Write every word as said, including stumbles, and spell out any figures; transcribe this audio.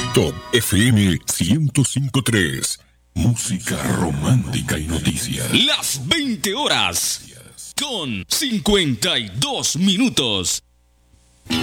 Top F M ciento cinco punto tres. Música romántica y noticias. Las veinte horas con cincuenta y dos minutos.